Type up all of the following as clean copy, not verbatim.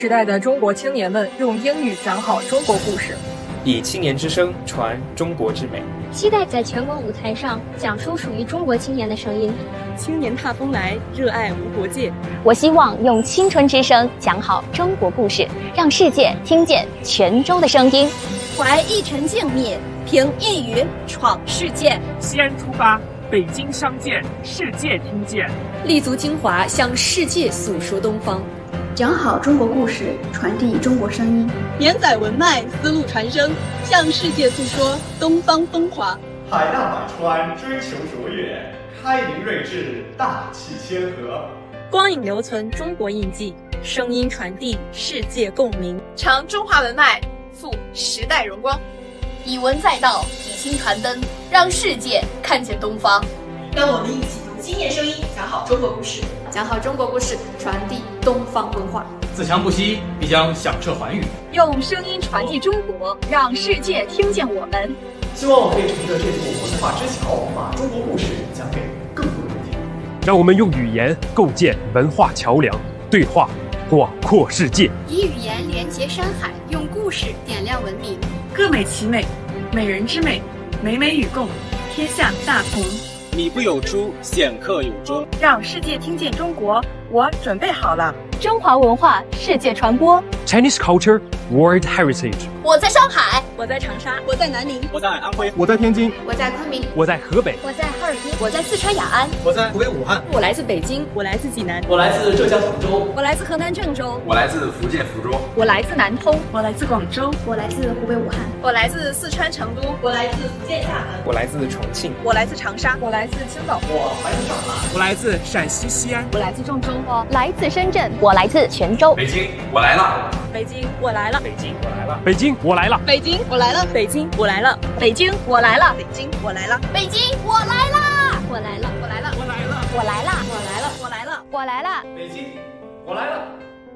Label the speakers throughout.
Speaker 1: 时代的中国青年们用英语讲好中国故事，
Speaker 2: 以青年之声传中国之美，
Speaker 3: 期待在全国舞台上讲述属于中国青年的声音。
Speaker 4: 青年踏风来，热爱无国界。
Speaker 5: 我希望用青春之声讲好中国故事，让世界听见泉州的声音。
Speaker 6: 怀一城静谧，凭一语闯世界。
Speaker 7: 西安出发，北京相见，世界听见。
Speaker 8: 立足精华，向世界诉说东方。
Speaker 9: 讲好中国故事，传递中国声音。
Speaker 4: 连载文脉，丝路传声，向世界诉说东方风华。
Speaker 10: 海纳百川，追求卓越，开明睿智，大气谦和。
Speaker 4: 光影留存中国印记，声音传递世界共鸣。
Speaker 6: 尝中华文脉，赴时代荣光。以文载道，以心传灯，让世界看见东方。
Speaker 11: 让我们一起用经验声音讲好中国故事，
Speaker 8: 讲好中国故事，传递东方文化。
Speaker 12: 自强不息，必将响彻寰宇。
Speaker 13: 用声音传递中国，让世界听见我们。
Speaker 10: 希望我可以乘着这座文化之桥，把中国故事讲给更多人听。
Speaker 14: 让我们用语言构建文化桥梁，对话广阔世界。
Speaker 3: 以语言连接山海，用故事点亮文明。
Speaker 4: 各美其美，美人之美，美美与共，天下大同。
Speaker 15: 米不有诸，显客有终。
Speaker 4: 让世界听见中国，我准备好了。
Speaker 13: 中华文化世界传播
Speaker 14: Chinese culture world heritage。
Speaker 6: 我在上海，
Speaker 4: 我在长沙，
Speaker 11: 我在南宁，
Speaker 15: 我在安徽，
Speaker 16: 我在天津，
Speaker 8: 我在昆明，
Speaker 14: 我在河北，
Speaker 3: 我在哈尔滨，
Speaker 6: 我在四川雅安，
Speaker 15: 我在湖北武汉，
Speaker 8: 我来自北京，
Speaker 4: 我来自济南，
Speaker 10: 我来自浙江杭州，
Speaker 6: 我来自河南郑州，
Speaker 15: 我来自福建福州，
Speaker 13: 我来自南通，
Speaker 4: 我来自广州，
Speaker 9: 我来自湖北武汉，
Speaker 6: 我来自四川成都，
Speaker 11: 我来自福建厦门，
Speaker 2: 我来自重庆，
Speaker 4: 我来自长沙，
Speaker 1: 我来自青岛，
Speaker 10: 我来自上海，
Speaker 7: 我来自陕西西安，
Speaker 1: 我来自郑州，
Speaker 5: 我来自深圳，我来自泉州。
Speaker 15: 北京，我来了。
Speaker 4: 北京，我来了。
Speaker 2: 北京，我来了。
Speaker 14: 北京，我来了。
Speaker 4: 北京，我来了。北京，我来了。
Speaker 13: 北京，我来了。
Speaker 4: 北京，我来了。
Speaker 6: 北京，我来啦！
Speaker 3: 我来了，
Speaker 6: 我来了，
Speaker 7: 我来了，
Speaker 5: 我来了，
Speaker 6: 我来了，我来了，
Speaker 5: 我来了。
Speaker 10: 北京，我来了。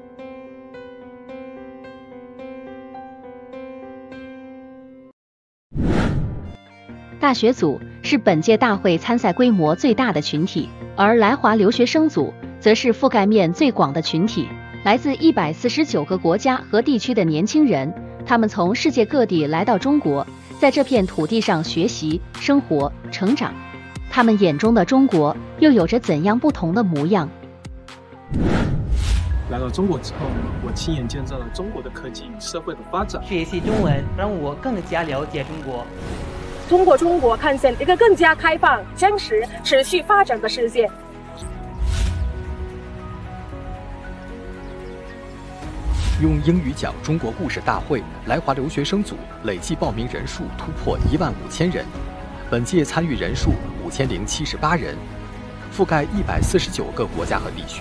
Speaker 17: 大学组是本届大会参赛规模最大的群体，而来华留学生组则是覆盖面最广的群体。来自149个国家和地区的年轻人，他们从世界各地来到中国，在这片土地上学习、生活、成长。他们眼中的中国又有着怎样不同的模样？
Speaker 18: 来到中国之后，我亲眼见证了中国的科技与社会的发展。
Speaker 19: 学习中文让我更加了解中国。
Speaker 13: 通过中国看见一个更加开放、真实、持续发展的世界。
Speaker 20: 用英语讲中国故事大会来华留学生组累计报名人数突破15000人，本届参与人数5078人，覆盖149个国家和地区。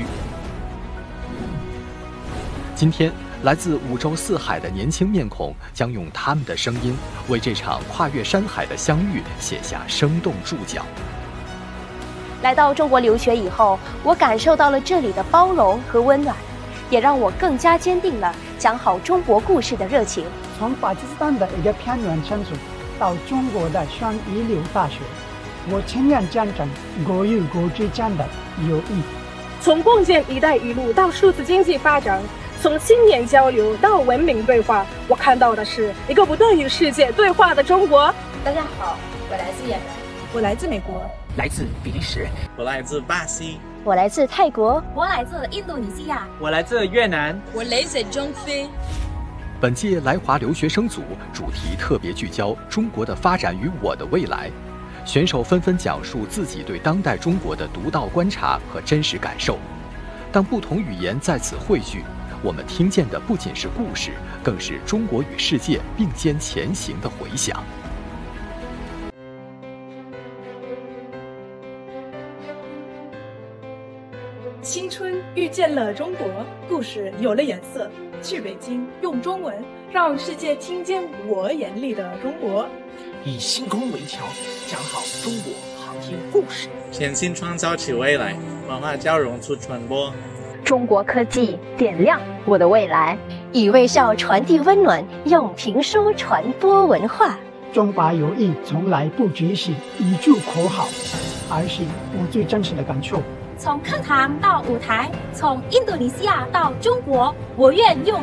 Speaker 20: 今天，来自5洲4海的年轻面孔将用他们的声音，为这场跨越山海的相遇写下生动注脚。
Speaker 5: 来到中国留学以后，我感受到了这里的包容和温暖，也让我更加坚定了讲好中国故事的热情。
Speaker 2: 从巴基斯坦的一个偏远城市到中国的双一流大学，我亲眼见证国与国之间的友谊。
Speaker 13: 从共建“一带一路”到数字经济发展，从青年交流到文明对话，我看到的是一个不断与世界对话的中国。
Speaker 6: 大家好，我来自也门，
Speaker 4: 我来自美国，
Speaker 12: 来自比利时，
Speaker 15: 我来自巴西，
Speaker 5: 我来自泰国，
Speaker 3: 我来自印度尼西亚，
Speaker 12: 我来自越南，
Speaker 4: 我来自中非。
Speaker 20: 本届来华留学生组主题特别聚焦中国的发展与我的未来，选手纷纷讲述自己对当代中国的独到观察和真实感受。当不同语言在此汇聚，我们听见的不仅是故事，更是中国与世界并肩前行的回响。
Speaker 1: 青春遇见了中国，故事有了颜色。去北京，用中文让世界听见我眼里的中国。
Speaker 7: 以星空为桥，讲好中国好听故事。
Speaker 15: 全新创造起未来，文化交融促传播。
Speaker 5: 中国科技点亮我的未来，以微笑传递温暖，用评书传播文化。
Speaker 2: 中华友谊从来不只是一句口号，而是我最真实的感受。
Speaker 3: 从课堂到舞台，从印度尼西亚到中国，我愿用